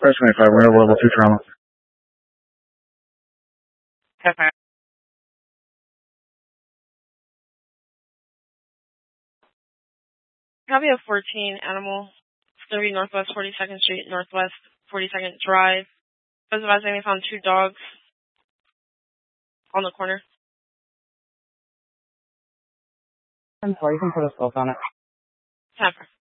First 25, we're over level 2 trauma. Okay. Probably a 14 animal. It's going to be Northwest 42nd Street, Northwest 42nd Drive. I was advising they found 2 dogs on the corner. I'm sorry, you can put a scope on it. 10-4.